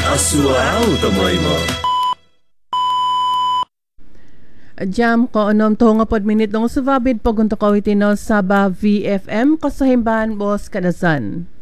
Asuao tamoy mo. Jam ko onom to nga pod minute ng subabid pagunto ko itino sa VFM kasahimbahan bos kadasan.